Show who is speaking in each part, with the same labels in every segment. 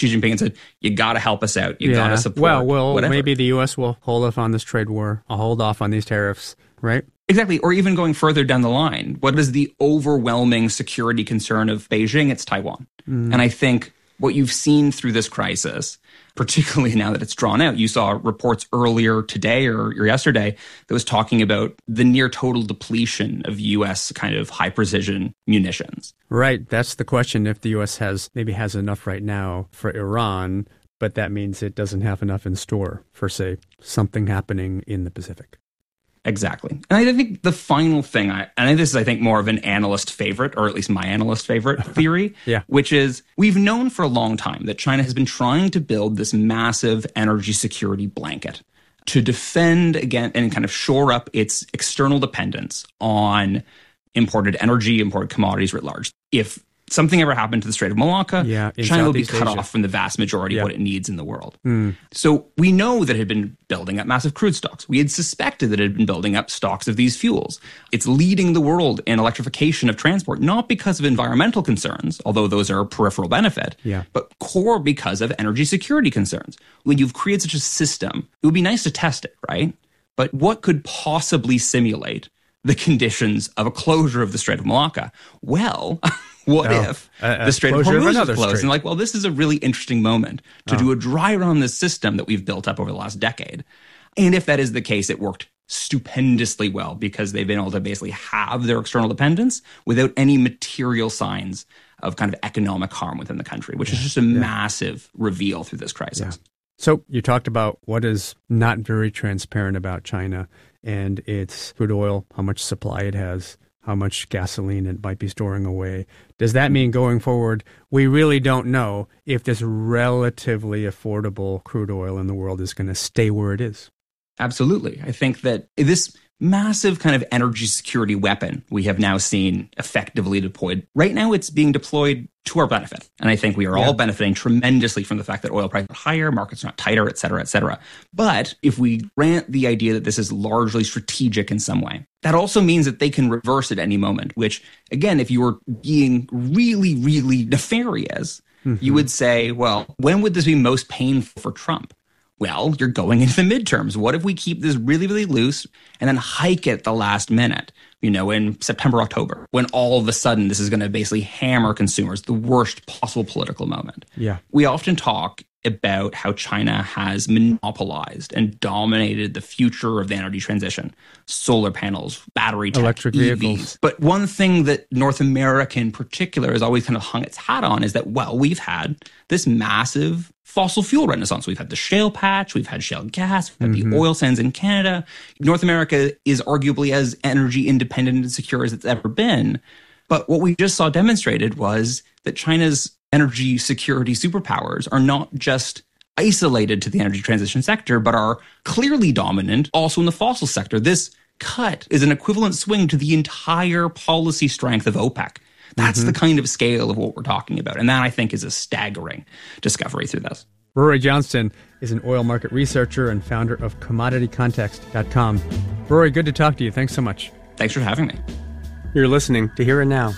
Speaker 1: Xi Jinping and said, you got to help us out. You got to support whatever.
Speaker 2: Maybe the U.S. will hold off on this trade war. I'll hold off on these tariffs, right?
Speaker 1: Exactly. Or even going further down the line, what is the overwhelming security concern of Beijing? It's Taiwan. And I think what you've seen through this crisis, particularly now that it's drawn out, you saw reports earlier today or yesterday that was talking about the near total depletion of U.S. kind of high precision munitions.
Speaker 2: Right. That's the question. If the U.S. has enough right now for Iran, but that means it doesn't have enough in store for, say, something happening in the Pacific.
Speaker 1: Exactly. And I think the final thing, and this is, I think, more of an analyst favorite, or at least my analyst favorite theory, which is we've known for a long time that China has been trying to build this massive energy security blanket to defend against and kind of shore up its external dependence on imported energy, imported commodities writ large. If something ever happened to the Strait of Malacca, China will be cut off from the vast majority of what it needs in the world. So we know that it had been building up massive crude stocks. We had suspected that it had been building up stocks of these fuels. It's leading the world in electrification of transport, not because of environmental concerns, although those are a peripheral benefit, but core because of energy security concerns. When you've created such a system, it would be nice to test it, right? But what could possibly simulate the conditions of a closure of the Strait of Malacca? Well, what if the Strait of Hormuz is closed? And this is a really interesting moment to do a dry run on this system that we've built up over the last decade. And if that is the case, it worked stupendously well because they've been able to basically have their external dependence without any material signs of kind of economic harm within the country, which is just a massive reveal through this crisis.
Speaker 2: So you talked about what is not very transparent about China and its crude oil, how much supply it has, how much gasoline it might be storing away. Does that mean going forward, we really don't know if this relatively affordable crude oil in the world is going to stay where it is?
Speaker 1: Absolutely. I think that this massive kind of energy security weapon we have now seen effectively deployed. Right now, it's being deployed to our benefit. And I think we are all benefiting tremendously from the fact that oil prices are higher, markets are not tighter, et cetera, et cetera. But if we grant the idea that this is largely strategic in some way, that also means that they can reverse at any moment, which, again, if you were being really, really nefarious, you would say, well, when would this be most painful for Trump? Well, you're going into the midterms. What if we keep this really, really loose and then hike it the last minute, in September, October, when all of a sudden this is going to basically hammer consumers, the worst possible political moment. We often talk about how China has monopolized and dominated the future of the energy transition. Solar panels, battery tech,
Speaker 2: electric vehicles.
Speaker 1: But one thing that North America in particular has always kind of hung its hat on is that, well, we've had this massive fossil fuel renaissance. We've had the shale patch, we've had shale gas, we've had the oil sands in Canada. North America is arguably as energy independent and secure as it's ever been. But what we just saw demonstrated was that China's energy security superpowers are not just isolated to the energy transition sector, but are clearly dominant also in the fossil sector. This cut is an equivalent swing to the entire policy strength of OPEC. That's the kind of scale of what we're talking about. And that, I think, is a staggering discovery through this.
Speaker 2: Rory Johnston is an oil market researcher and founder of CommodityContext.com. Rory, good to talk to you. Thanks so much.
Speaker 1: Thanks for having me.
Speaker 2: You're listening to Here and Now.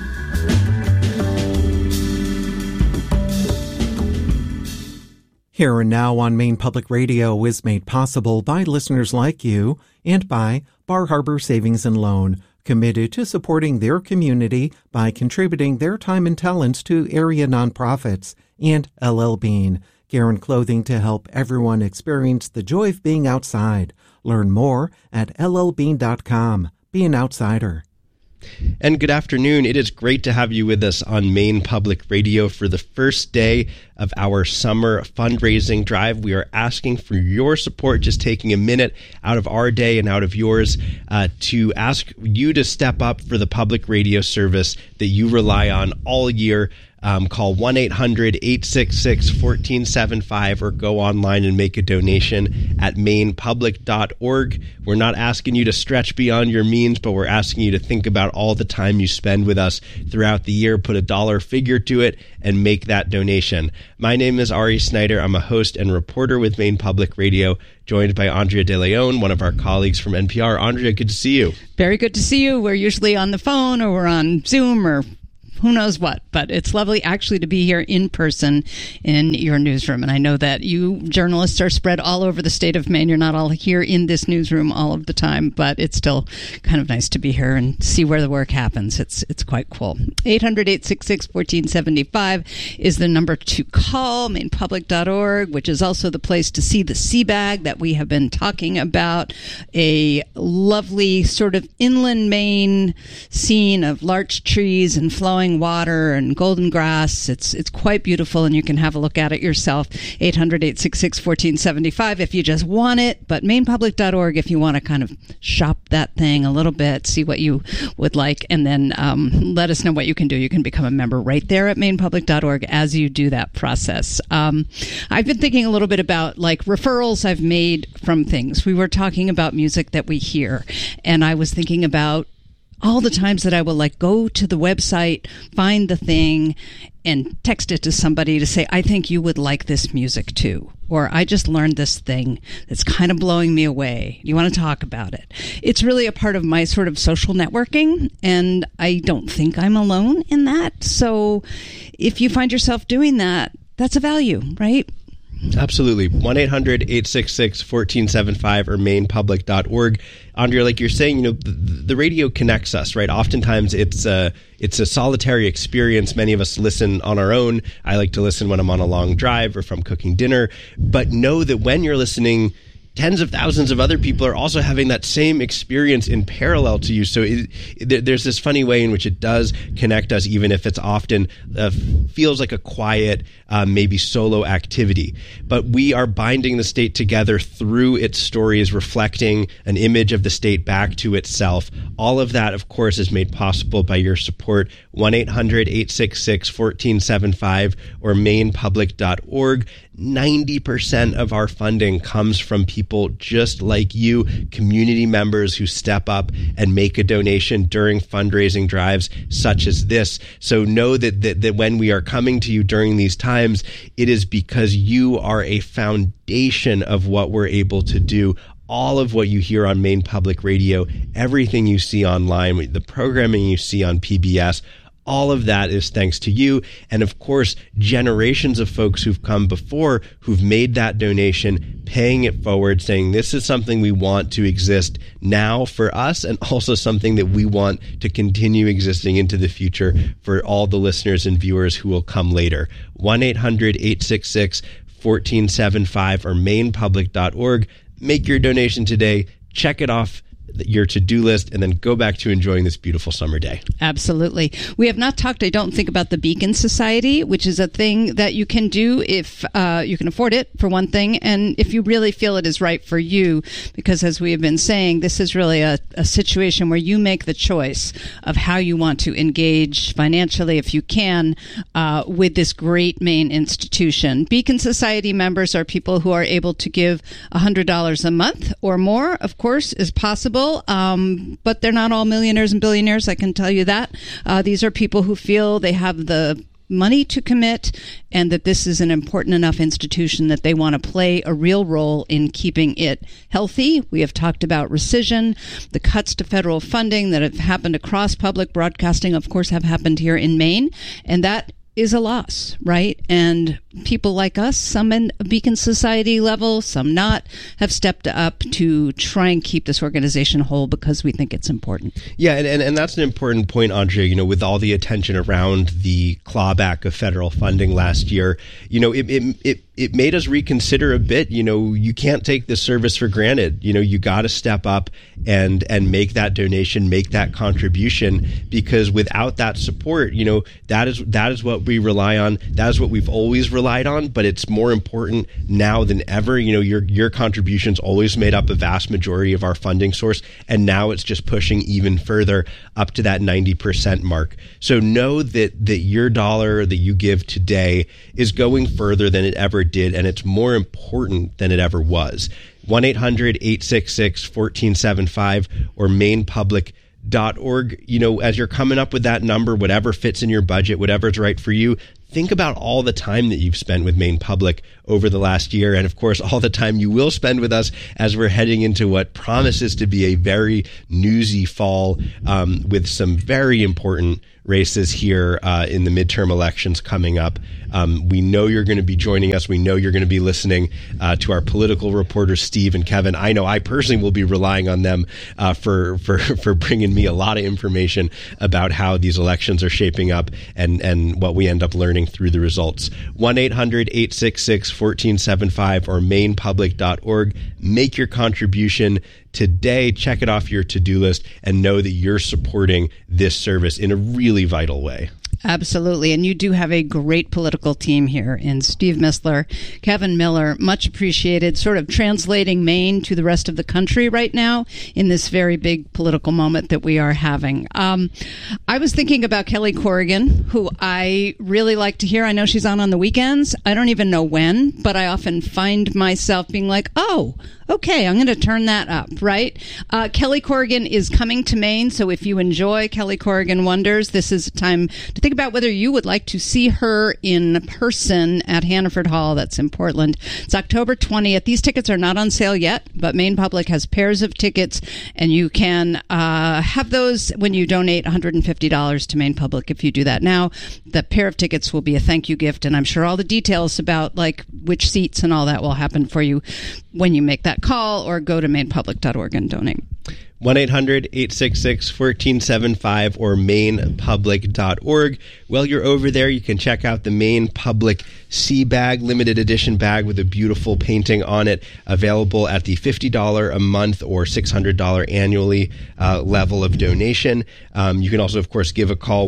Speaker 3: Here and Now on Maine Public Radio is made possible by listeners like you and by Bar Harbor Savings and Loan, committed to supporting their community by contributing their time and talents to area nonprofits, and LL Bean, Guerin Clothing to help everyone experience the joy of being outside. Learn more at llbean.com. Be an outsider.
Speaker 4: And good afternoon. It is great to have you with us on Maine Public Radio for the first day of our summer fundraising drive. We are asking for your support, just taking a minute out of our day and out of yours to ask you to step up for the public radio service that you rely on all year. Call 1-800-866-1475 or go online and make a donation at mainepublic.org. We're not asking you to stretch beyond your means, but we're asking you to think about all the time you spend with us throughout the year, put a dollar figure to it, and make that donation. My name is Ari Snyder. I'm a host and reporter with Maine Public Radio, joined by Andrea De Leon, one of our colleagues from NPR. Andrea, good to see you.
Speaker 5: Very good to see you. We're usually on the phone or we're on Zoom or who knows what. But it's lovely actually to be here in person in your newsroom. And I know that you journalists are spread all over the state of Maine. You're not all here in this newsroom all of the time, but it's still kind of nice to be here and see where the work happens. It's quite cool. 800-866-1475 is the number to call. MainePublic.org, which is also the place to see the sea bag that we have been talking about. A lovely sort of inland Maine scene of larch trees and flowing water and golden grass. It's quite beautiful, and you can have a look at it yourself. 800-866-1475 if you just want it, but MainePublic.org if you want to kind of shop that thing a little bit, see what you would like, and then let us know what you can do. You can become a member right there at MainePublic.org as you do that process. I've been thinking a little bit about like referrals I've made from things. We were talking about music that we hear, and I was thinking about all the times that I will like go to the website, find the thing, and text it to somebody to say, I think you would like this music too. Or I just learned this thing that's kind of blowing me away. You want to talk about it? It's really a part of my sort of social networking, and I don't think I'm alone in that. So if you find yourself doing that, that's a value, right?
Speaker 4: Absolutely. 1-800-866-1475 or MainePublic.org. Andrea, like you're saying, the radio connects us, right? Oftentimes it's a solitary experience. Many of us listen on our own. I like to listen when I'm on a long drive or if I'm cooking dinner. But know that when you're listening, tens of thousands of other people are also having that same experience in parallel to you. So there's this funny way in which it does connect us, even if it's often feels like a quiet, maybe solo activity. But we are binding the state together through its stories, reflecting an image of the state back to itself. All of that, of course, is made possible by your support. 1-800-866-1475 or MainePublic.org. 90% of our funding comes from people just like you, community members who step up and make a donation during fundraising drives such as this. So know that when we are coming to you during these times, it is because you are a foundation of what we're able to do. All of what you hear on Maine Public Radio, everything you see online, the programming you see on PBS, all of that is thanks to you. And of course, generations of folks who've come before who've made that donation, paying it forward, saying this is something we want to exist now for us, and also something that we want to continue existing into the future for all the listeners and viewers who will come later. 1-800-866-1475 or MainePublic.org. Make your donation today. Check it off your to-do list, and then go back to enjoying this beautiful summer day.
Speaker 5: Absolutely. We have not talked, I don't think, about the Beacon Society, which is a thing that you can do if you can afford it, for one thing, and if you really feel it is right for you, because as we have been saying, this is really a situation where you make the choice of how you want to engage financially, if you can, with this great Maine institution. Beacon Society members are people who are able to give $100 a month or more, of course, is possible. But they're not all millionaires and billionaires, I can tell you that. These are people who feel they have the money to commit and that this is an important enough institution that they want to play a real role in keeping it healthy. We have talked about rescission, the cuts to federal funding that have happened across public broadcasting, of course, have happened here in Maine, and that is a loss, right? And people like us, some in a Beacon Society level, some not, have stepped up to try and keep this organization whole because we think it's important.
Speaker 4: Yeah, and that's an important point, Andrea. With all the attention around the clawback of federal funding last year, it made us reconsider a bit. You can't take this service for granted. You got to step up and make that donation, make that contribution, because without that support, that is what we rely on. That is what we've always relied on, but it's more important now than ever. Your contributions always made up a vast majority of our funding source, and now it's just pushing even further up to that 90% mark. So know that your dollar that you give today is going further than it ever did, and it's more important than it ever was. 1-800-866-1475 or MainePublic.org. As you're coming up with that number, whatever fits in your budget, whatever's right for you, think about all the time that you've spent with Maine Public over the last year, and of course all the time you will spend with us as we're heading into what promises to be a very newsy fall with some very important races here in the midterm elections coming up. We know you're going to be joining us. We know you're going to be listening to our political reporters, Steve and Kevin. I know I personally will be relying on them for bringing me a lot of information about how these elections are shaping up and what we end up learning through the results. 1-800-866-1475 or mainpublic.org. Make your contribution today. Check it off your to-do list and know that you're supporting this service in a really vital way.
Speaker 5: Absolutely. And you do have a great political team here in Steve Mistler, Kevin Miller, much appreciated, sort of translating Maine to the rest of the country right now in this very big political moment that we are having. I was thinking about Kelly Corrigan, who I really like to hear. I know she's on the weekends. I don't even know when, but I often find myself being like, oh, okay, I'm going to turn that up, right? Kelly Corrigan is coming to Maine, so if you enjoy Kelly Corrigan Wonders, this is a time to think about whether you would like to see her in person at Hannaford Hall. That's in Portland. It's October 20th. These tickets are not on sale yet, but Maine Public has pairs of tickets, and you can have those when you donate $150 to Maine Public. If you do that now, the pair of tickets will be a thank you gift, and I'm sure all the details about like which seats and all that will happen for you when you make that call or go to mainpublic.org and donate.
Speaker 4: 1-800-866-1475 or mainpublic.org. While you're over there, you can check out the Maine Public Sea Bag, limited edition bag with a beautiful painting on it, available at the $50 a month or $600 annually level of donation. You can also, of course, give a call,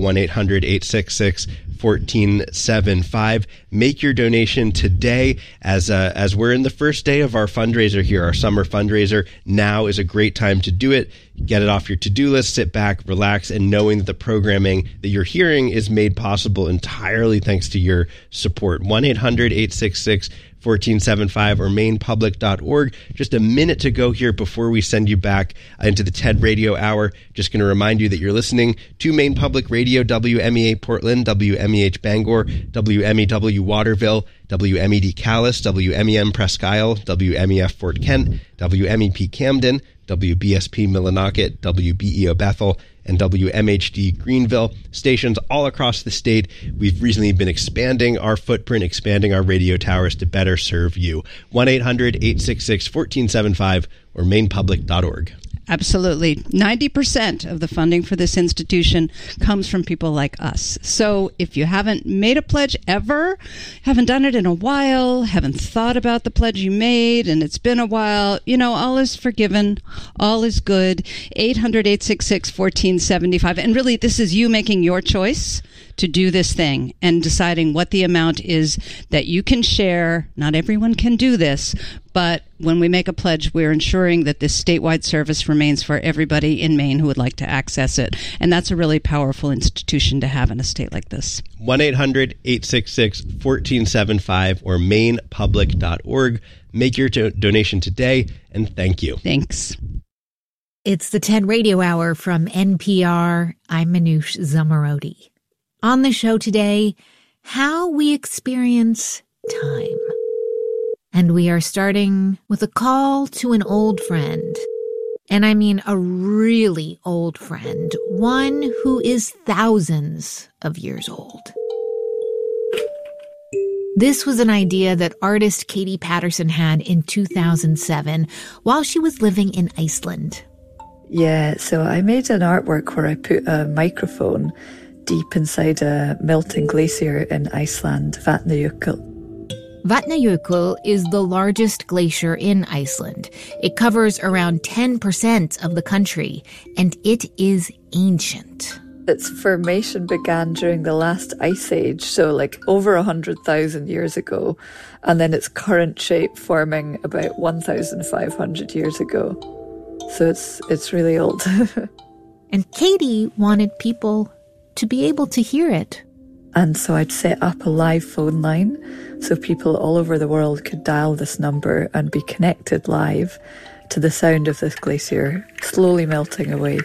Speaker 4: 1-800-866-1475. Make your donation today as we're in the first day of our fundraiser here, our summer fundraiser. Now is a great time to do it. Get it off your to-do list, sit back, relax, and knowing that the programming that you're hearing is made possible entirely thanks to your support. 1-800-866-1475 or mainpublic.org. Just a minute to go here before we send you back into the TED Radio Hour. Just going to remind you that you're listening to Maine Public Radio, WMEA Portland, WMEH Bangor, WMEW Waterville, WMED Calais, WMEM Presque Isle, WMEF Fort Kent, WMEP Camden, WBSP Millinocket, WBEO Bethel, and WMHD Greenville, stations all across the state. We've recently been expanding our footprint, expanding our radio towers to better serve you. 1-800-866-1475 or mainpublic.org.
Speaker 5: Absolutely. 90% of the funding for this institution comes from people like us. So if you haven't made a pledge ever, haven't done it in a while, haven't thought about the pledge you made, and it's been a while, all is forgiven. All is good. 800-866-1475. And really, this is you making your choice to do this thing and deciding what the amount is that you can share. Not everyone can do this, but when we make a pledge, we're ensuring that this statewide service remains for everybody in Maine who would like to access it. And that's a really powerful institution to have in a state like this.
Speaker 4: 1-800-866-1475 or mainpublic.org. Make your donation today, and thank you.
Speaker 5: Thanks.
Speaker 6: It's the TED Radio Hour from NPR. I'm Manoush Zomorodi. On the show today, how we experience time. And we are starting with a call to an old friend. And I mean a really old friend, one who is thousands of years old. This was an idea that artist Katie Patterson had in 2007 while she was living in Iceland.
Speaker 7: Yeah, so I made an artwork where I put a microphone deep inside a melting glacier in Iceland, Vatnajökull.
Speaker 6: Vatnajökull is the largest glacier in Iceland. It covers around 10% of the country, and it is ancient.
Speaker 7: Its formation began during the last ice age, so over 100,000 years ago, and then its current shape forming about 1,500 years ago. So it's really old.
Speaker 6: And Katie wanted people to be able to hear it.
Speaker 7: And so I'd set up a live phone line so people all over the world could dial this number and be connected live to the sound of this glacier slowly melting away.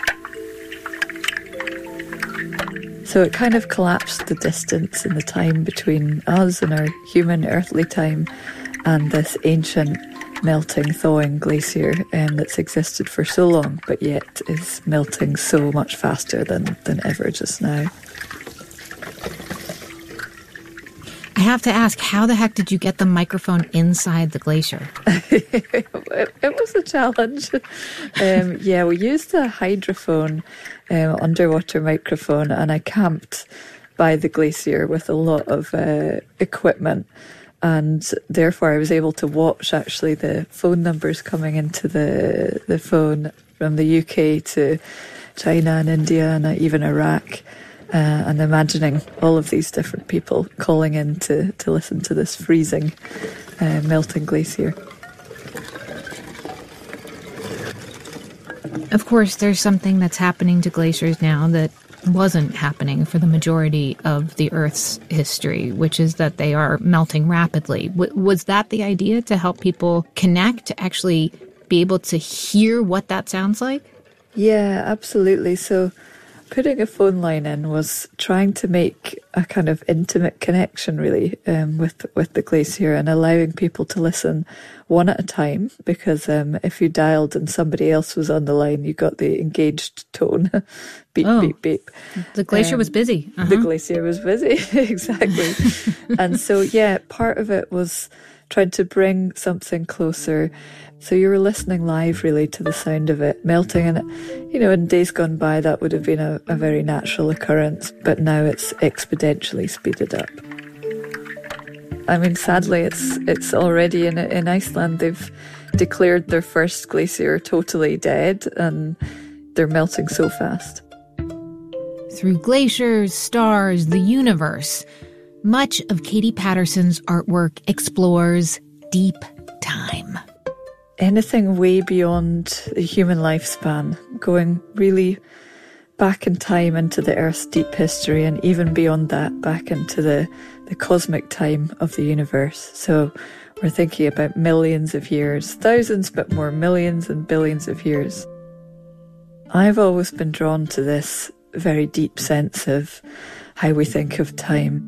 Speaker 7: So it kind of collapsed the distance and the time between us and our human earthly time and this ancient melting, thawing glacier that's existed for so long, but yet is melting so much faster than ever just now.
Speaker 6: I have to ask, how the heck did you get the microphone inside the glacier?
Speaker 7: It was a challenge. We used a hydrophone, underwater microphone, and I camped by the glacier with a lot of equipment. And therefore I was able to watch actually the phone numbers coming into the phone from the UK to China and India and even Iraq. And imagining all of these different people calling in to listen to this freezing, melting glacier.
Speaker 6: Of course, there's something that's happening to glaciers now that wasn't happening for the majority of the Earth's history, which is that they are melting rapidly. Was that the idea, to help people connect, to actually be able to hear what that sounds like?
Speaker 7: Yeah, absolutely. So putting a phone line in was trying to make a kind of intimate connection, really, with the glacier, and allowing people to listen one at a time, because if you dialed and somebody else was on the line, you got the engaged tone. Beep, beep, beep.
Speaker 6: The glacier was busy.
Speaker 7: The glacier was busy, exactly. And so, part of it was trying to bring something closer. So you were listening live, really, to the sound of it melting. And, in days gone by, that would have been a very natural occurrence. But now it's exponentially speeded up. I mean, sadly, it's already in Iceland. They've declared their first glacier totally dead, and they're melting so fast.
Speaker 6: Through glaciers, stars, the universe, much of Katie Patterson's artwork explores deep time.
Speaker 7: Anything way beyond the human lifespan, going really back in time into the Earth's deep history, and even beyond that, back into the cosmic time of the universe. So we're thinking about millions of years, thousands, but more millions and billions of years. I've always been drawn to this very deep sense of how we think of time.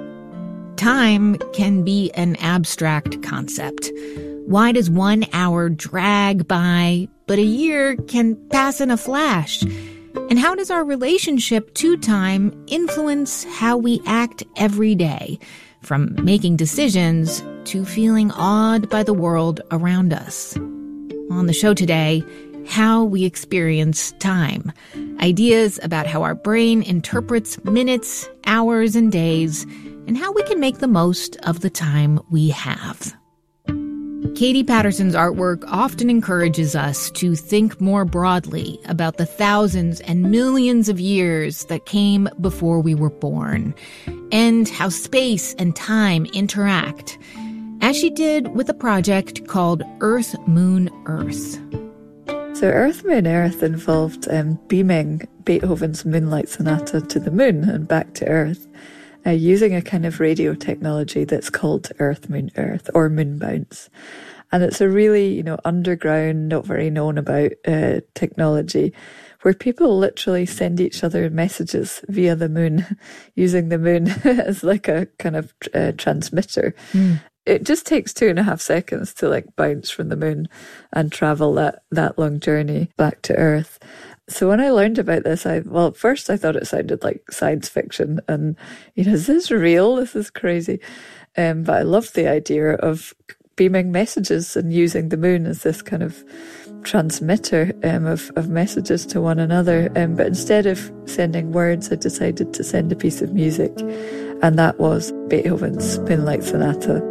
Speaker 6: Time can be an abstract concept. Why does 1 hour drag by, but a year can pass in a flash? And how does our relationship to time influence how we act every day, from making decisions to feeling awed by the world around us? On the show today, how we experience time. Ideas about how our brain interprets minutes, hours, and days, and how we can make the most of the time we have. Katie Patterson's artwork often encourages us to think more broadly about the thousands and millions of years that came before we were born, and how space and time interact, as she did with a project called Earth, Moon, Earth.
Speaker 7: So Earth, Moon, Earth involved beaming Beethoven's Moonlight Sonata to the moon and back to Earth, using a kind of radio technology that's called Earth, Moon, Earth, or Moon Bounce. And it's a really, underground, not very known about technology, where people literally send each other messages via the moon, using the moon as like a kind of transmitter. It just takes 2.5 seconds to bounce from the moon and travel that long journey back to Earth. So when I learned about this, at first I thought it sounded like science fiction, and is this real? This is crazy. But I loved the idea of beaming messages and using the moon as this kind of transmitter of messages to one another. But instead of sending words, I decided to send a piece of music, and that was Beethoven's Moonlight Sonata.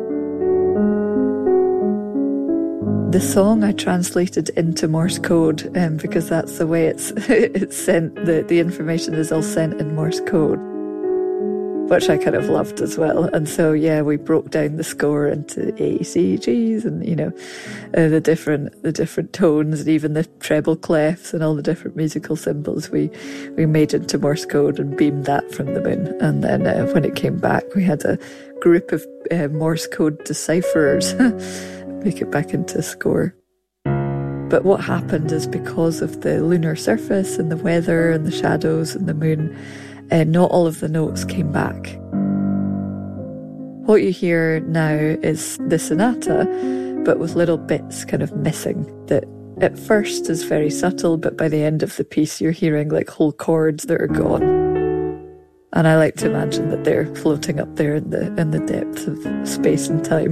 Speaker 7: The song I translated into Morse code because that's the way it's sent. The information is all sent in Morse code, which I kind of loved as well. And so, we broke down the score into A, C, Gs, and the different tones, and even the treble clefs and all the different musical symbols we made into Morse code and beamed that from the moon. And then when it came back, we had a group of Morse code decipherers make it back into score. But what happened is, because of the lunar surface and the weather and the shadows and the moon, not all of the notes came back. What you hear now is the sonata, but with little bits kind of missing that at first is very subtle, but by the end of the piece you're hearing like whole chords that are gone. And I like to imagine that they're floating up there in the depth of space and time.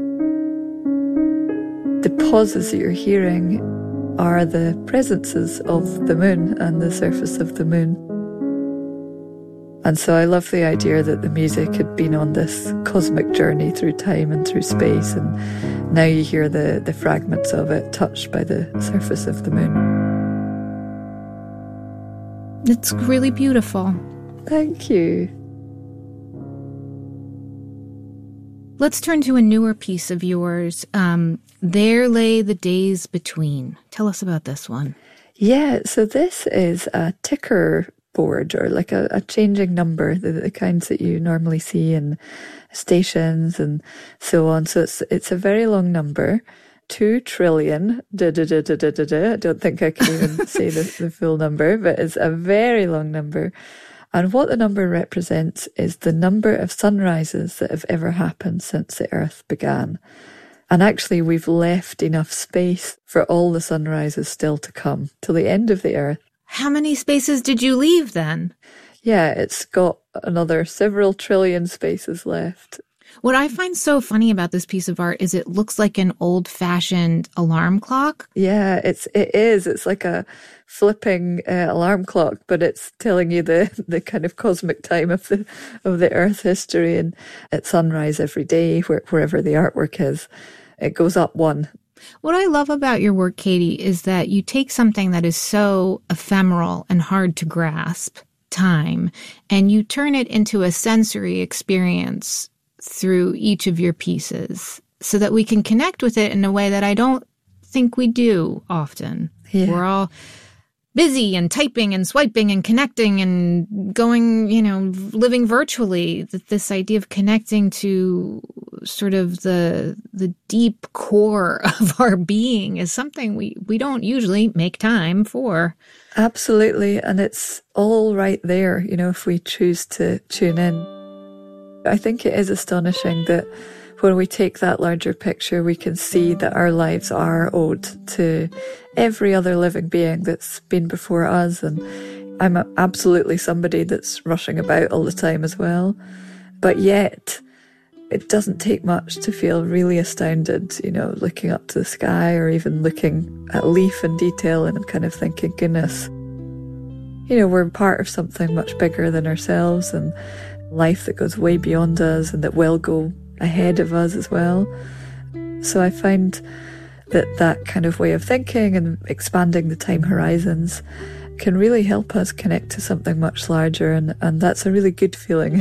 Speaker 7: The pauses that you're hearing are the presences of the moon and the surface of the moon. And so I love the idea that the music had been on this cosmic journey through time and through space, and now you hear the fragments of it touched by the surface of the moon.
Speaker 6: It's really beautiful.
Speaker 7: Thank you.
Speaker 6: Let's turn to a newer piece of yours. There Lay the Days Between. Tell us about this one.
Speaker 7: Yeah, so this is a ticker board, or like a changing number, the kinds that you normally see in stations and so on. So it's a very long number, 2 trillion. I don't think I can even say the full number, but it's a very long number. And what the number represents is the number of sunrises that have ever happened since the Earth began. And actually, we've left enough space for all the sunrises still to come till the end of the Earth.
Speaker 6: How many spaces did you leave then?
Speaker 7: Yeah, it's got another several trillion spaces left.
Speaker 6: What I find so funny about this piece of art is it looks like an old-fashioned alarm clock.
Speaker 7: Yeah, it is. It's like a flipping alarm clock, but it's telling you the kind of cosmic time of the Earth history. And at sunrise every day, wherever the artwork is, it goes up 1.
Speaker 6: What I love about your work, Katie, is that you take something that is so ephemeral and hard to grasp, time, and you turn it into a sensory experience through each of your pieces so that we can connect with it in a way that I don't think we do often. Yeah. We're all busy and typing and swiping and connecting and going, living virtually. This idea of connecting to sort of the deep core of our being is something we don't usually make time for.
Speaker 7: Absolutely. And it's all right there, if we choose to tune in. I think it is astonishing that when we take that larger picture, we can see that our lives are owed to every other living being that's been before us. And I'm absolutely somebody that's rushing about all the time as well. But yet, it doesn't take much to feel really astounded, looking up to the sky or even looking at a leaf in detail and kind of thinking, goodness, we're part of something much bigger than ourselves, and life that goes way beyond us and that will go ahead of us as well. So I find that kind of way of thinking and expanding the time horizons can really help us connect to something much larger, and that's a really good feeling.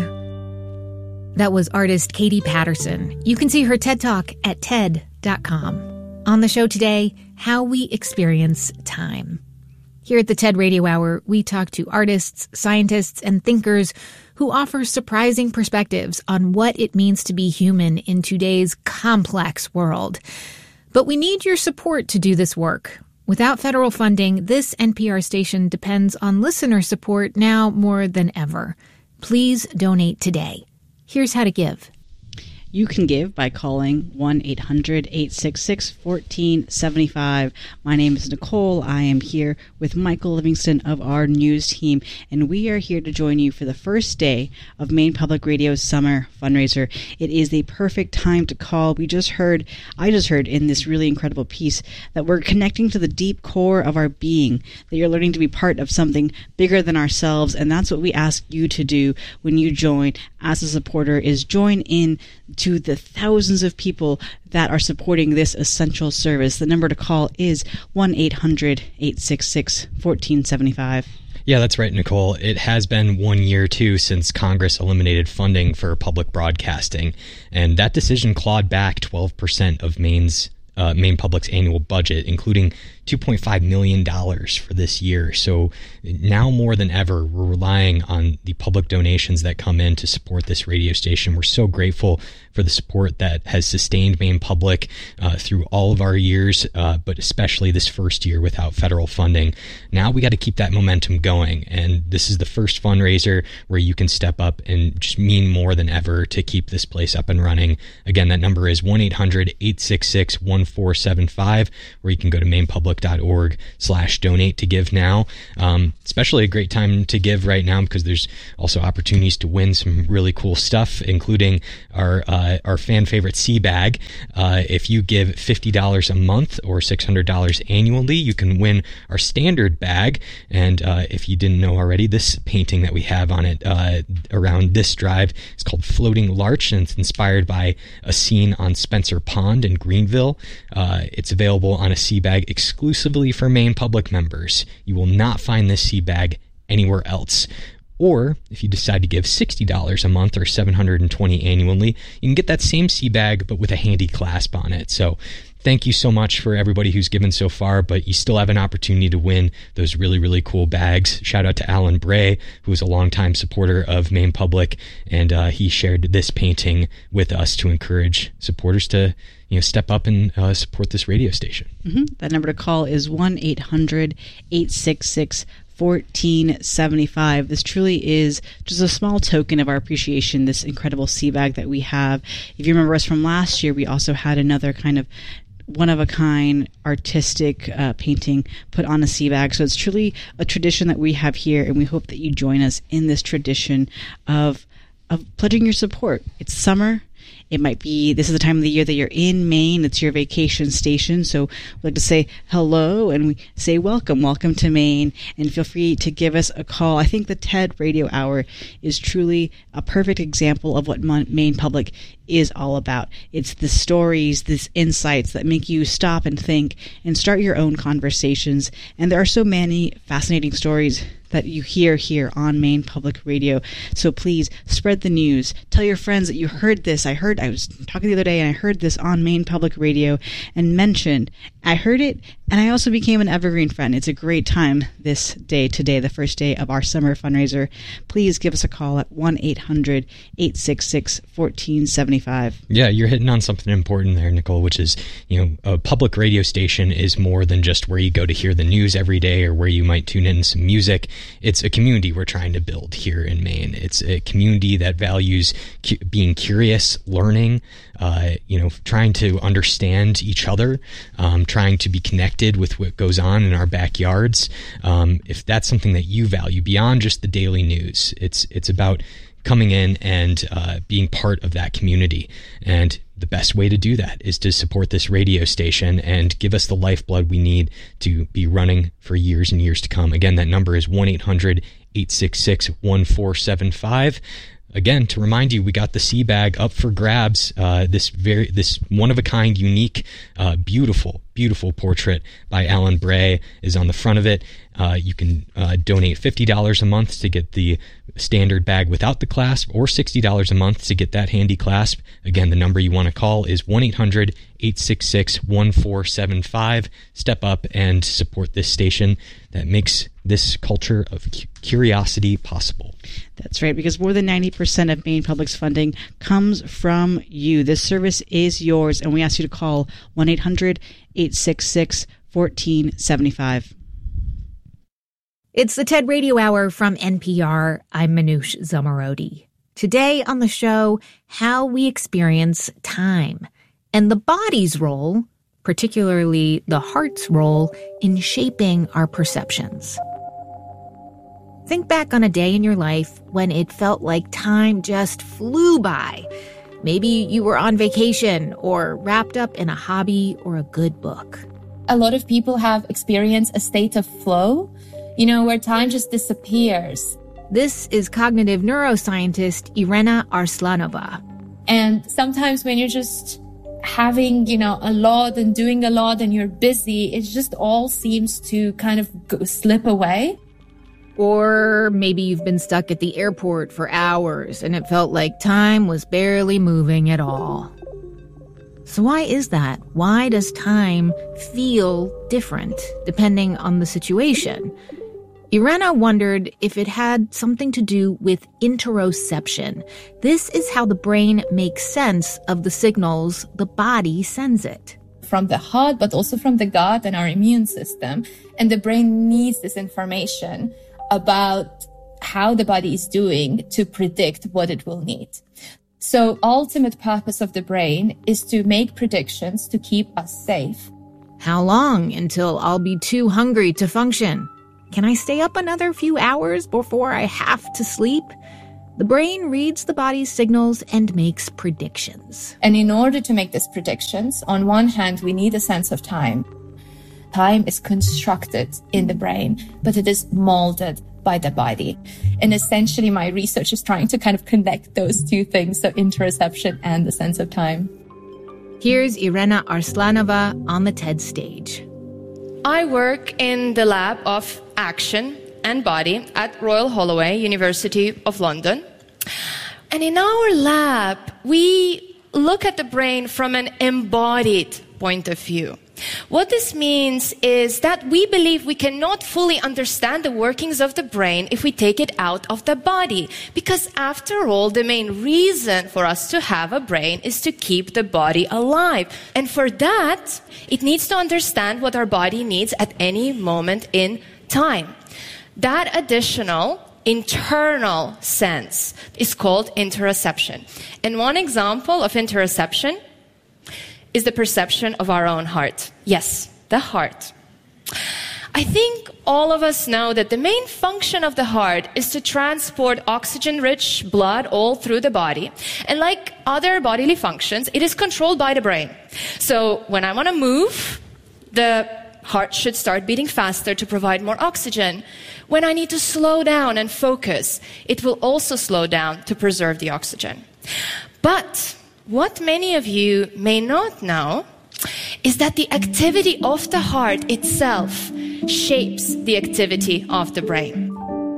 Speaker 6: That was artist Katie Patterson. You can see her TED Talk at TED.com. On the show today, how we experience time. Here at the TED Radio Hour, we talk to artists, scientists, and thinkers who offer surprising perspectives on what it means to be human in today's complex world. But we need your support to do this work. Without federal funding, this NPR station depends on listener support now more than ever. Please donate today. Here's how to give.
Speaker 8: You can give by calling 1-800-866-1475. My name is Nicole. I am here with Michael Livingston of our news team, and we are here to join you for the first day of Maine Public Radio's summer fundraiser. It is the perfect time to call. I just heard in this really incredible piece that we're connecting to the deep core of our being, that you're learning to be part of something bigger than ourselves, and that's what we ask you to do when you join as a supporter, is join in to the thousands of people that are supporting this essential service. The number to call is 1-800-866-1475.
Speaker 9: Yeah, that's right, Nicole. It has been 1 year, too, since Congress eliminated funding for public broadcasting, and that decision clawed back 12% of Maine Public's annual budget, including $2.5 million for this year. So now more than ever, we're relying on the public donations that come in to support this radio station. We're so grateful for the support that has sustained Maine Public through all of our years, but especially this first year without federal funding. Now we got to keep that momentum going, and this is the first fundraiser where you can step up and just mean more than ever to keep this place up and running. Again, that number is 1-800-866-1475, where you can go to mainepublic.org/donate to give now. Especially a great time to give right now because there's also opportunities to win some really cool stuff, including our fan favorite Sea Bag. If you give $50 a month or $600 annually, you can win our standard bag. And if you didn't know already, this painting that we have on it around this drive is called Floating Larch, and it's inspired by a scene on Spencer Pond in Greenville. It's available on a Sea Bag exclusively for Maine Public members. You will not find this Sea Bag anywhere else. Or if you decide to give $60 a month or $720 annually, you can get that same Sea Bag but with a handy clasp on it. So thank you so much for everybody who's given so far, but you still have an opportunity to win those really, really cool bags. Shout out to Alan Bray, who is a longtime supporter of Maine Public, and he shared this painting with us to encourage supporters to step up and support this radio station.
Speaker 8: Mm-hmm. That number to call is 1-800-866-1475. This truly is just a small token of our appreciation, this incredible Sea Bag that we have. If you remember us from last year, we also had another kind of one-of-a-kind artistic painting put on a Sea Bag. So it's truly a tradition that we have here, and we hope that you join us in this tradition of pledging your support. It's summer. It might be, this is the time of the year that you're in Maine. It's your vacation station. So we'd like to say hello, and we say welcome to Maine, and feel free to give us a call. I think the TED Radio Hour is truly a perfect example of what Maine Public is all about. It's the stories, these insights that make you stop and think and start your own conversations. And there are so many fascinating stories that you hear here on Maine Public Radio. So please spread the news. Tell your friends that you heard this. I was talking the other day and I heard this on Maine Public Radio and mentioned, I heard it and I also became an evergreen friend. It's a great time this day today, the first day of our summer fundraiser. Please give us a call at 1-800-866-1475.
Speaker 9: Yeah, you're hitting on something important there, Nicole, which is, a public radio station is more than just where you go to hear the news every day or where you might tune in some music. It's a community we're trying to build here in Maine. It's a community that values being curious, learning, trying to understand each other, trying to be connected with what goes on in our backyards. If that's something that you value beyond just the daily news, it's about coming in and being part of that community. And the best way to do that is to support this radio station and give us the lifeblood we need to be running for years and years to come. Again, that number is 1-800-866-1475. Again, to remind you, we got the Sea Bag up for grabs. This one-of-a-kind, unique, beautiful portrait by Alan Bray is on the front of it. You can donate $50 a month to get the standard bag without the clasp, or $60 a month to get that handy clasp. Again, the number you want to call is 1-800-866-1475. Step up and support this station that makes this culture of curiosity possible.
Speaker 8: That's right, because more than 90% of Maine Public's funding comes from you. This service is yours, and we ask you to call 1-800-866-1475.
Speaker 6: It's the TED Radio Hour from NPR. I'm Manoush Zomorodi. Today on the show, how we experience time and the body's role, particularly the heart's role, in shaping our perceptions. Think back on a day in your life when it felt like time just flew by. Maybe you were on vacation or wrapped up in a hobby or a good book.
Speaker 10: A lot of people have experienced a state of flow, where time just disappears.
Speaker 6: This is cognitive neuroscientist Irena Arslanova.
Speaker 10: And sometimes when you're just having, a lot and doing a lot and you're busy, it just all seems to kind of slip away.
Speaker 6: Or maybe you've been stuck at the airport for hours and it felt like time was barely moving at all. So why is that? Why does time feel different depending on the situation? Irena wondered if it had something to do with interoception. This is how the brain makes sense of the signals the body sends it.
Speaker 10: From the heart, but also from the gut and our immune system. And the brain needs this information about how the body is doing to predict what it will need. So ultimate purpose of the brain is to make predictions to keep us safe.
Speaker 6: How long until I'll be too hungry to function? Can I stay up another few hours before I have to sleep? The brain reads the body's signals and makes predictions.
Speaker 10: And in order to make these predictions, on one hand, we need a sense of time. Time is constructed in the brain, but it is molded by the body. And essentially, my research is trying to kind of connect those two things, so interoception and the sense of time.
Speaker 6: Here's Irena Arslanova on the TED stage.
Speaker 11: I work in the lab of action and body at Royal Holloway, University of London. And in our lab, we look at the brain from an embodied point of view. What this means is that we believe we cannot fully understand the workings of the brain if we take it out of the body. Because after all, the main reason for us to have a brain is to keep the body alive. And for that, it needs to understand what our body needs at any moment in time. That additional internal sense is called interoception. And one example of interoception is the perception of our own heart. Yes, the heart. I think all of us know that the main function of the heart is to transport oxygen-rich blood all through the body. And like other bodily functions, it is controlled by the brain. So when I want to move, the heart should start beating faster to provide more oxygen. When I need to slow down and focus, it will also slow down to preserve the oxygen. But what many of you may not know is that the activity of the heart itself shapes the activity of the brain.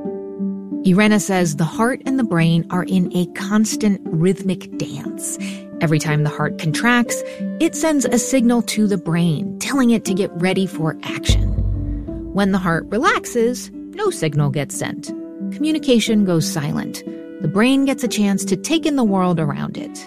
Speaker 6: Irena says the heart and the brain are in a constant rhythmic dance. Every time the heart contracts, it sends a signal to the brain, telling it to get ready for action. When the heart relaxes, no signal gets sent. Communication goes silent. The brain gets a chance to take in the world around it.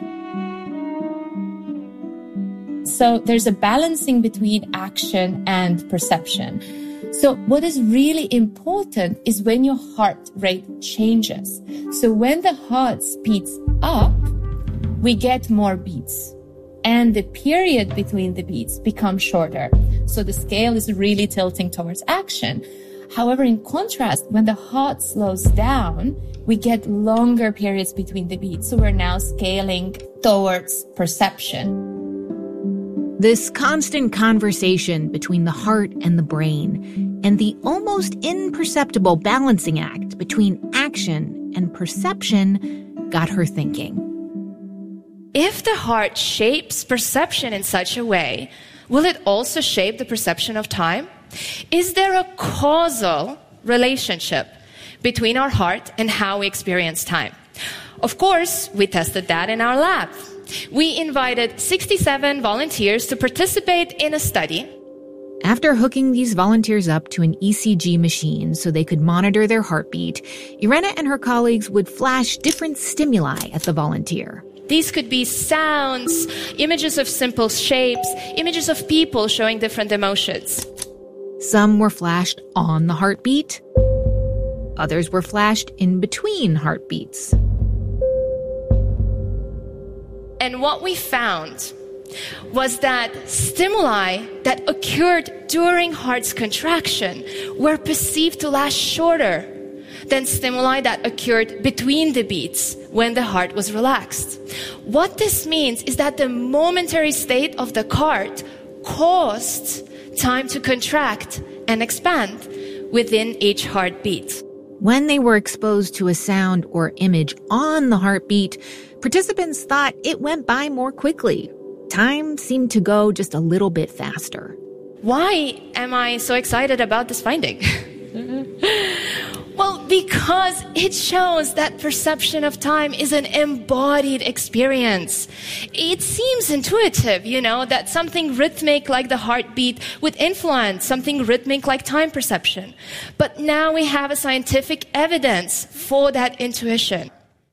Speaker 10: So there's a balancing between action and perception. So what is really important is when your heart rate changes. So when the heart speeds up, we get more beats. And the period between the beats becomes shorter. So the scale is really tilting towards action. However, in contrast, when the heart slows down, we get longer periods between the beats. So we're now scaling towards perception.
Speaker 6: This constant conversation between the heart and the brain, and the almost imperceptible balancing act between action and perception, got her thinking.
Speaker 11: If the heart shapes perception in such a way, will it also shape the perception of time? Is there a causal relationship between our heart and how we experience time? Of course, we tested that in our lab. We invited 67 volunteers to participate in a study.
Speaker 6: After hooking these volunteers up to an ECG machine so they could monitor their heartbeat, Irena and her colleagues would flash different stimuli at the volunteer.
Speaker 11: These could be sounds, images of simple shapes, images of people showing different emotions.
Speaker 6: Some were flashed on the heartbeat. Others were flashed in between heartbeats.
Speaker 11: And what we found was that stimuli that occurred during heart's contraction were perceived to last shorter than stimuli that occurred between the beats when the heart was relaxed. What this means is that the momentary state of the heart caused time to contract and expand within each heartbeat.
Speaker 6: When they were exposed to a sound or image on the heartbeat, participants thought it went by more quickly. Time seemed to go just a little bit faster.
Speaker 11: Why am I so excited about this finding? Well, because it shows that perception of time is an embodied experience. It seems intuitive, that something rhythmic like the heartbeat would influence something rhythmic like time perception. But now we have a scientific evidence for that intuition.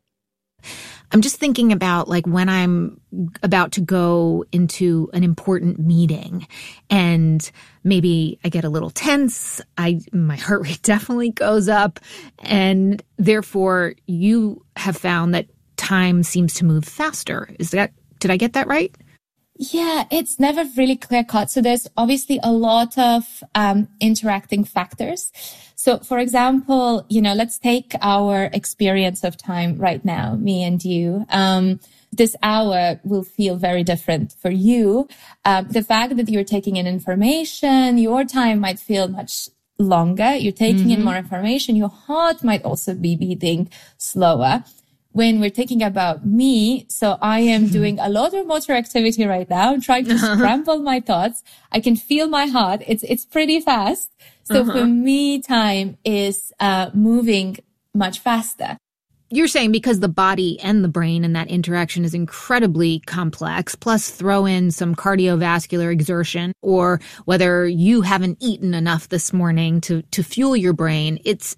Speaker 6: I'm just thinking about like when I'm about to go into an important meeting and maybe I get a little tense. My heart rate definitely goes up. And therefore you have found that time seems to move faster. Did I get that right?
Speaker 10: Yeah, it's never really clear cut. So there's obviously a lot of interacting factors. So for example, let's take our experience of time right now, me and you. This hour will feel very different for you. The fact that you're taking in information, your time might feel much longer. You're taking in more information. Your heart might also be beating slower. When we're thinking about me, so I am doing a lot of motor activity right now. I'm trying to scramble my thoughts. I can feel my heart. It's pretty fast. So for me, time is moving much faster.
Speaker 6: You're saying because the body and the brain and that interaction is incredibly complex, plus throw in some cardiovascular exertion, or whether you haven't eaten enough this morning to fuel your brain, it's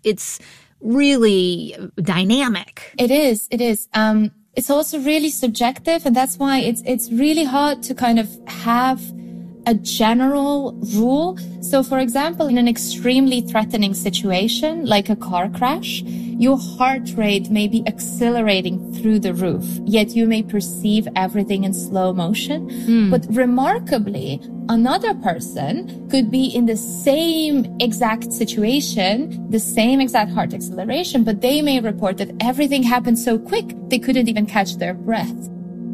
Speaker 6: really dynamic.
Speaker 10: It is. It's also really subjective, and that's why it's really hard to kind of have a general rule. So for example, in an extremely threatening situation, like a car crash, your heart rate may be accelerating through the roof, yet you may perceive everything in slow motion. But remarkably, another person could be in the same exact situation, the same exact heart acceleration, but they may report that everything happened so quick, they couldn't even catch their breath.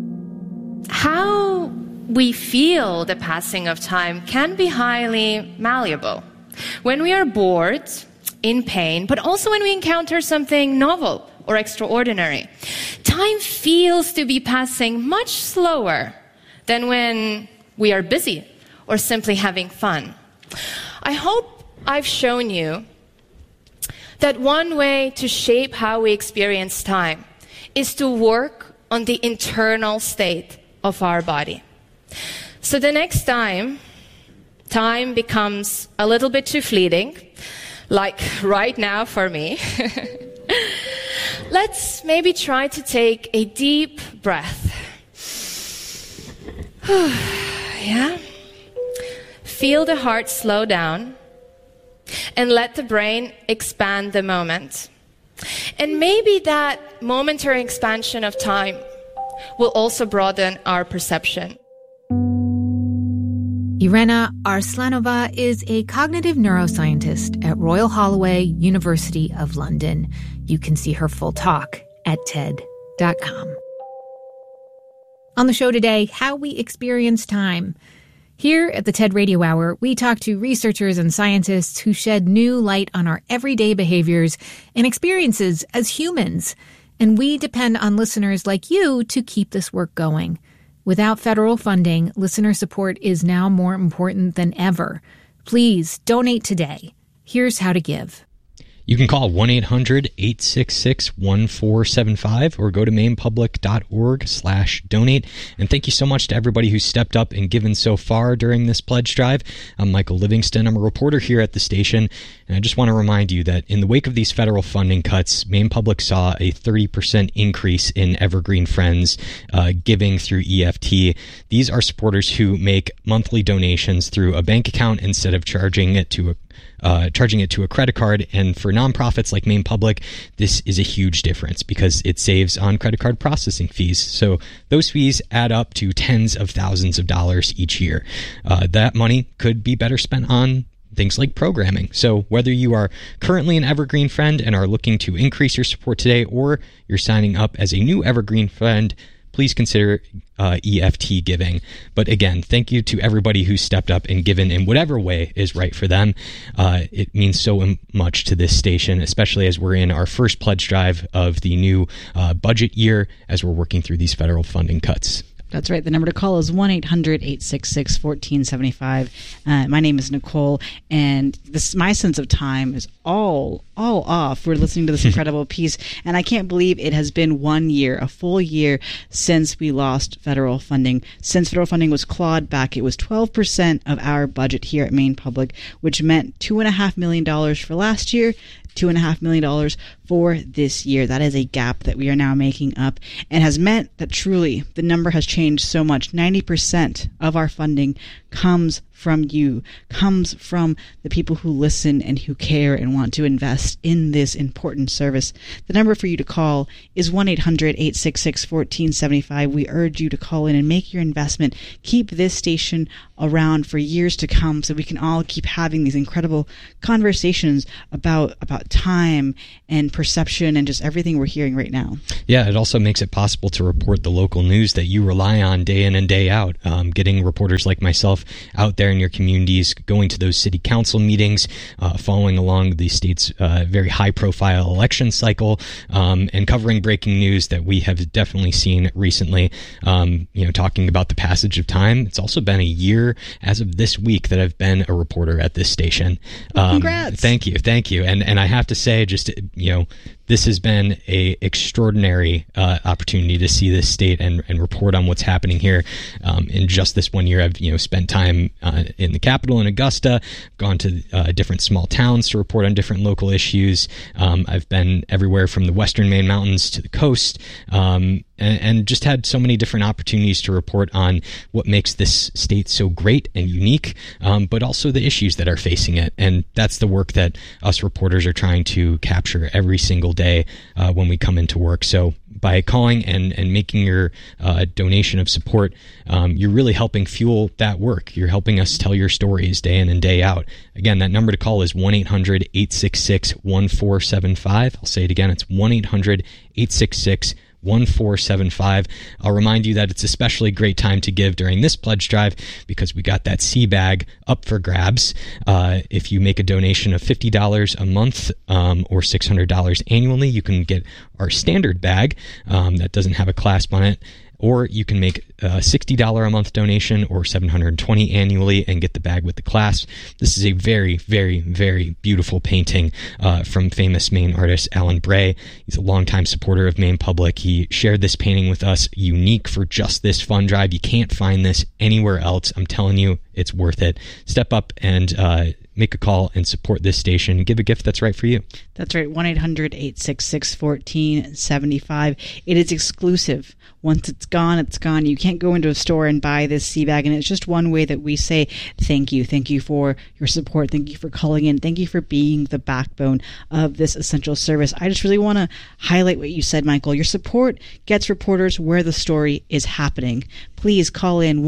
Speaker 11: How we feel the passing of time can be highly malleable. When we are bored, in pain, but also when we encounter something novel or extraordinary, time feels to be passing much slower than when we are busy or simply having fun. I hope I've shown you that one way to shape how we experience time is to work on the internal state of our body. So the next time becomes a little bit too fleeting, like right now for me, let's maybe try to take a deep breath. Yeah. Feel the heart slow down and let the brain expand the moment. And maybe that momentary expansion of time will also broaden our perception.
Speaker 6: Irena Arslanova is a cognitive neuroscientist at Royal Holloway, University of London. You can see her full talk at TED.com. On the show today, how we experience time. Here at the TED Radio Hour, we talk to researchers and scientists who shed new light on our everyday behaviors and experiences as humans. And we depend on listeners like you to keep this work going. Without federal funding, listener support is now more important than ever. Please donate today. Here's how to give.
Speaker 9: You can call 1-800-866-1475 or go to mainpublic.org/donate. And thank you so much to everybody who stepped up and given so far during this pledge drive. I'm Michael Livingston. I'm a reporter here at the station. And I just want to remind you that in the wake of these federal funding cuts, Maine Public saw a 30% increase in Evergreen Friends giving through EFT. These are supporters who make monthly donations through a bank account instead of charging it to a credit card. And for nonprofits like Maine Public, this is a huge difference because it saves on credit card processing fees. So those fees add up to tens of thousands of dollars each year. That money could be better spent on things like programming. So whether you are currently an Evergreen Friend and are looking to increase your support today, or you're signing up as a new Evergreen Friend, please consider EFT giving. But again, thank you to everybody who stepped up and given in whatever way is right for them. It means so much to this station, especially as we're in our first pledge drive of the new budget year as we're working through these federal funding cuts.
Speaker 8: That's right. The number to call is 1-800-866-1475. My name is Nicole, and my sense of time is all off. We're listening to this incredible piece, and I can't believe it has been 1 year, a full year, since we lost federal funding. Since federal funding was clawed back, it was 12% of our budget here at Maine Public, which meant $2.5 million for last year, $2.5 million for this year. That is a gap that we are now making up, and has meant that truly the number has changed so much. 90% of our funding comes from you, comes from the people who listen and who care and want to invest in this important service. The number for you to call is 1-800-866-1475. We urge you to call in and make your investment. Keep this station around for years to come so we can all keep having these incredible conversations about time and perception and just everything we're hearing right now.
Speaker 9: Yeah, it also makes it possible to report the local news that you rely on day in and day out. Getting reporters like myself out there in your communities, going to those city council meetings, following along the state's very high-profile election cycle, and covering breaking news that we have definitely seen recently. Talking about the passage of time. It's also been a year as of this week that I've been a reporter at this station.
Speaker 8: Congrats!
Speaker 9: Thank you. And I have to say, just this has been a extraordinary opportunity to see this state and report on what's happening here. In just this 1 year, I've spent time in the Capitol in Augusta, gone to different small towns to report on different local issues. I've been everywhere from the western Maine mountains to the coast, and just had so many different opportunities to report on what makes this state so great and unique, but also the issues that are facing it. And that's the work that us reporters are trying to capture every single day when we come into work. So by calling and making your donation of support, you're really helping fuel that work. You're helping us tell your stories day in and day out. Again, that number to call is 1-800-866-1475. I'll say it again. It's 1-800-866-1475. I'll remind you that it's especially great time to give during this pledge drive because we got that sea bag up for grabs. If you make a donation of $50 a month or $600 annually, you can get our standard bag that doesn't have a clasp on it. Or you can make a $60 a month donation or $720 annually and get the bag with the clasp. This is a very, very, very beautiful painting from famous Maine artist Alan Bray. He's a longtime supporter of Maine Public. He shared this painting with us, unique for just this fund drive. You can't find this anywhere else. I'm telling you, it's worth it. Step up and make a call and support this station. Give a gift that's right for you.
Speaker 8: That's right, 1-800-866-1475. It is exclusive. Once it's gone, it's gone. You can't go into a store and buy this sea bag, and it's just one way that we say thank you. Thank you for your support. Thank you for calling in. Thank you for being the backbone of this essential service. I just really want to highlight what you said, Michael. Your support gets reporters where the story is happening. Please call in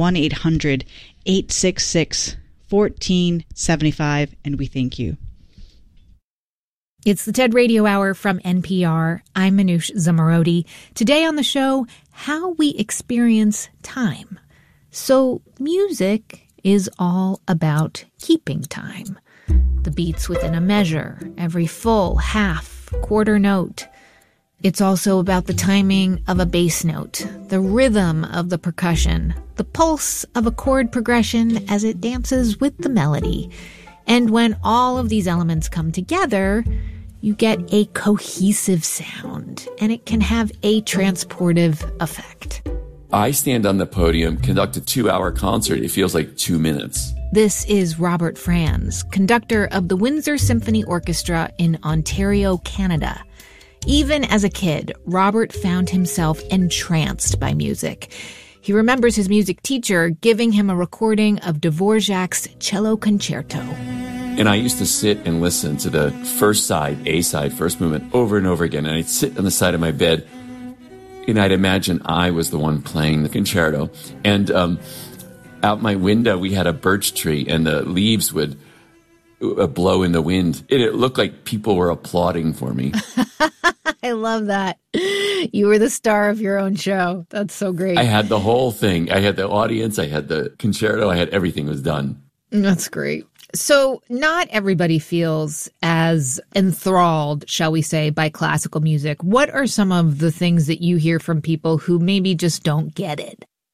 Speaker 8: 1-800-866-1475, and we thank you.
Speaker 6: It's the TED Radio Hour from NPR. I'm Manoush Zomorodi. Today on the show, how we experience time. So music is all about keeping time. The beats within a measure, every full, half, quarter note. It's also about the timing of a bass note, the rhythm of the percussion, the pulse of a chord progression as it dances with the melody. And when all of these elements come together, you get a cohesive sound, and it can have a transportive effect.
Speaker 12: I stand on the podium, conduct a 2-hour concert. It feels like 2 minutes.
Speaker 6: This is Robert Franz, conductor of the Windsor Symphony Orchestra in Ontario, Canada. Even as a kid, Robert found himself entranced by music. He remembers his music teacher giving him a recording of Dvorak's Cello Concerto.
Speaker 12: And I used to sit and listen to the first side, A side, first movement, over and over again. And I'd sit on the side of my bed, and I'd imagine I was the one playing the concerto. And out my window, we had a birch tree, and the leaves would blow in the wind. And it looked like people were applauding for me.
Speaker 6: I love that. You were the star of your own show. That's so great.
Speaker 12: I had the whole thing. I had the audience. I had the concerto. I had everything was done.
Speaker 6: That's great. So not everybody feels as enthralled, shall we say, by classical music. What are some of the things that you hear from people who maybe just don't get it?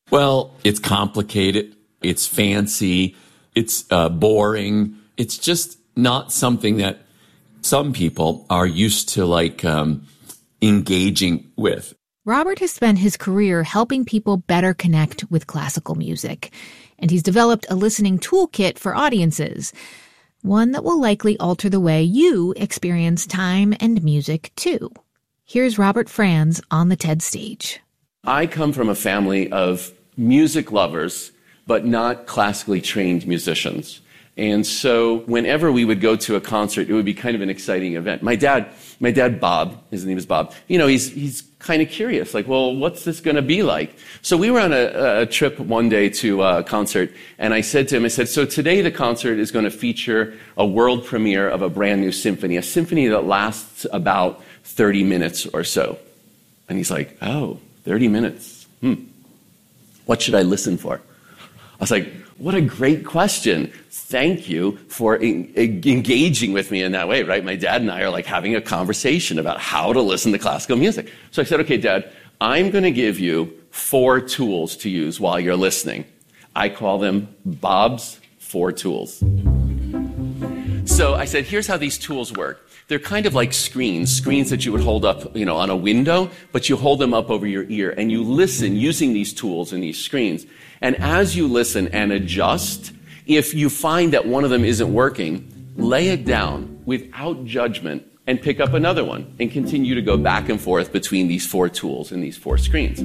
Speaker 12: Well, it's complicated. It's fancy. It's boring. It's just not something that some people are used to engaging with.
Speaker 6: Robert has spent his career helping people better connect with classical music, and he's developed a listening toolkit for audiences, one that will likely alter the way you experience time and music too. Here's Robert Franz on the TED stage.
Speaker 13: I come from a family of music lovers, but not classically trained musicians. And so whenever we would go to a concert, it would be kind of an exciting event. My dad, Bob, his name is Bob, he's kind of curious, well, what's this going to be like? So we were on a trip one day to a concert, and I said to him, so today the concert is going to feature a world premiere of a brand new symphony, a symphony that lasts about 30 minutes or so. And he's like, oh, 30 minutes. What should I listen for? I was like, what a great question. Thank you for engaging with me in that way, right? My dad and I are having a conversation about how to listen to classical music. So I said, okay, Dad, I'm going to give you 4 tools to use while you're listening. I call them Bob's 4 tools. So I said, here's how these tools work. They're kind of like screens that you would hold up, on a window, but you hold them up over your ear and you listen using these tools and these screens. And as you listen and adjust, if you find that one of them isn't working, lay it down without judgment and pick up another one and continue to go back and forth between these 4 tools and these 4 screens.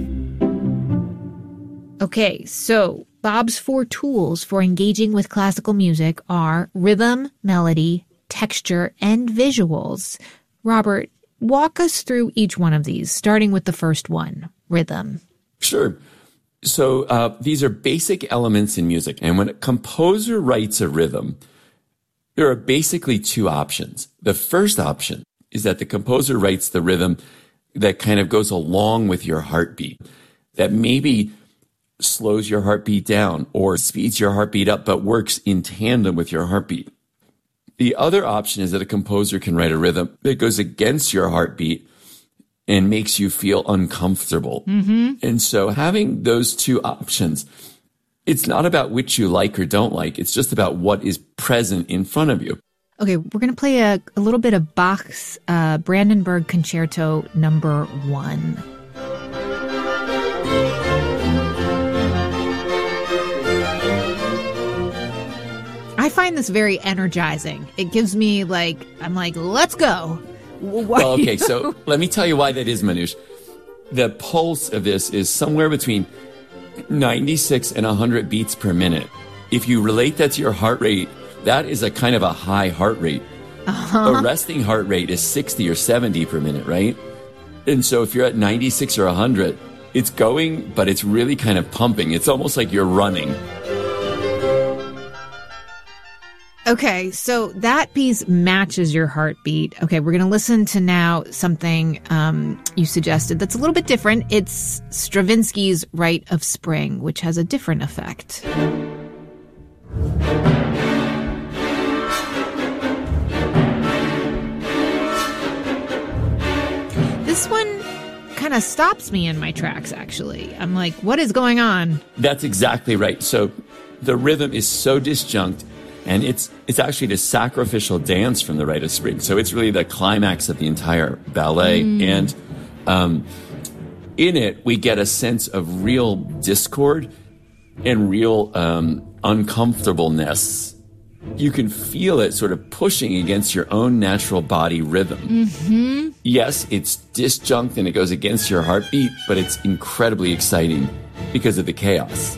Speaker 6: Okay, so Bob's 4 tools for engaging with classical music are rhythm, melody, texture, and visuals. Robert, walk us through each one of these, starting with the first one, rhythm.
Speaker 12: Sure. So these are basic elements in music. And when a composer writes a rhythm, there are basically 2 options. The first option is that the composer writes the rhythm that kind of goes along with your heartbeat, that maybe slows your heartbeat down or speeds your heartbeat up, but works in tandem with your heartbeat. The other option is that a composer can write a rhythm that goes against your heartbeat and makes you feel uncomfortable. Mm-hmm. And so having those 2 options, it's not about which you like or don't like. It's just about what is present in front of you.
Speaker 6: Okay, we're going to play a little bit of Bach's Brandenburg Concerto number 1. I find this very energizing. It gives me I'm like, let's go.
Speaker 12: Well, okay, so let me tell you why that is, Manoush. The pulse of this is somewhere between 96 and 100 beats per minute. If you relate that to your heart rate, that is a kind of a high heart rate. Uh-huh. A resting heart rate is 60 or 70 per minute, right? And so if you're at 96 or 100, it's going, but it's really kind of pumping. It's almost like you're running.
Speaker 6: Okay, so that piece matches your heartbeat. Okay, we're going to listen to now something you suggested that's a little bit different. It's Stravinsky's Rite of Spring, which has a different effect. This one kind of stops me in my tracks, actually. I'm like, what is going on?
Speaker 12: That's exactly right. So the rhythm is so disjunct. And it's actually the sacrificial dance from the Rite of Spring. So it's really the climax of the entire ballet. And in it, we get a sense of real discord and real uncomfortableness. You can feel it sort of pushing against your own natural body rhythm. Mm-hmm. Yes, it's disjunct and it goes against your heartbeat, but it's incredibly exciting because of the chaos.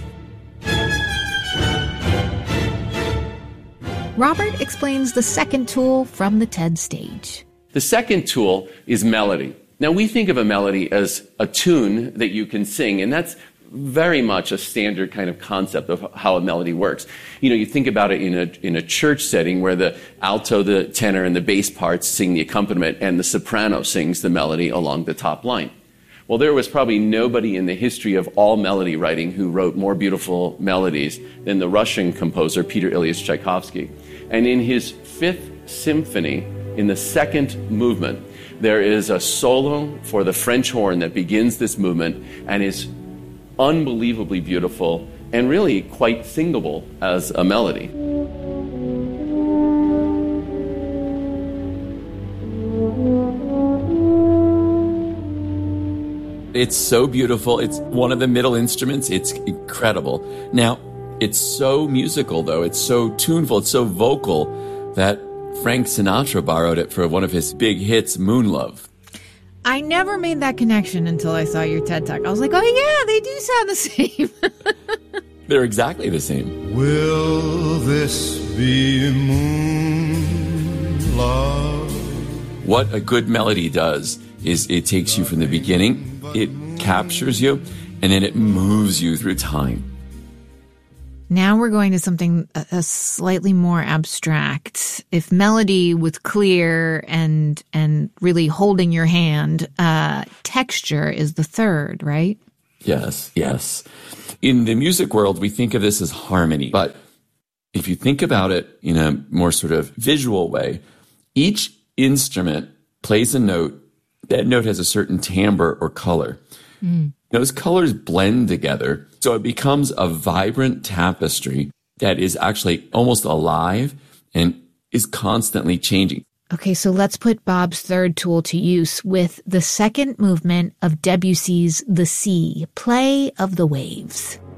Speaker 6: Robert explains the second tool from the TED stage.
Speaker 13: The second tool is melody. Now, we think of a melody as a tune that you can sing, and that's very much a standard kind of concept of how a melody works. You think about it in a church setting where the alto, the tenor, and the bass parts sing the accompaniment, and the soprano sings the melody along the top line. Well, there was probably nobody in the history of all melody writing who wrote more beautiful melodies than the Russian composer Peter Ilyich Tchaikovsky. And in his 5th symphony, in the 2nd movement, there is a solo for the French horn that begins this movement and is unbelievably beautiful and really quite singable as a melody.
Speaker 12: It's so beautiful. It's one of the middle instruments. It's incredible. Now, it's so musical, though. It's so tuneful. It's so vocal that Frank Sinatra borrowed it for one of his big hits, Moon Love.
Speaker 6: I never made that connection until I saw your TED Talk. I was like, oh, yeah, they do sound the same.
Speaker 12: They're exactly the same.
Speaker 14: Will this be moon love?
Speaker 12: What a good melody does is it takes you from the beginning, it captures you, and then it moves you through time.
Speaker 6: Now we're going to something slightly more abstract. If melody was clear and really holding your hand, texture is the third, right?
Speaker 12: Yes, yes. In the music world, we think of this as harmony. But if you think about it in a more sort of visual way, each instrument plays a note. That note has a certain timbre or color. Those colors blend together, so it becomes a vibrant tapestry that is actually almost alive and is constantly changing.
Speaker 6: Okay, so let's put Bob's third tool to use with the second movement of Debussy's The Sea, Play of the Waves.